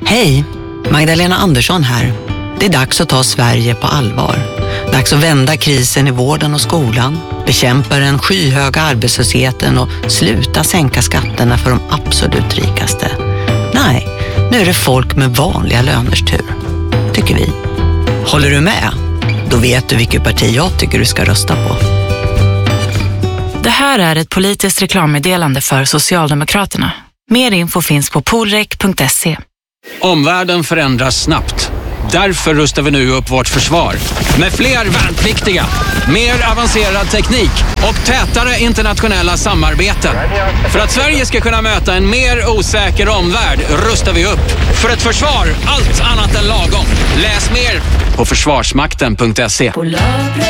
Hej, Magdalena Andersson här. Det är dags att ta Sverige på allvar. Dags att vända krisen i vården och skolan, bekämpa den skyhöga arbetslösheten och sluta sänka skatterna för de absolut rikaste. Nej, nu är det folk med vanliga löners tur, tycker vi. Håller du med? Då vet du vilket parti jag tycker du ska rösta på. Det här är ett politiskt reklammeddelande för Socialdemokraterna. Mer info finns på polrek.se. Omvärlden förändras snabbt. Därför rustar vi nu upp vårt försvar. Med fler värnpliktiga, mer avancerad teknik och tätare internationella samarbeten. För att Sverige ska kunna möta en mer osäker omvärld rustar vi upp. För ett försvar, allt annat än lagom. Läs mer på försvarsmakten.se.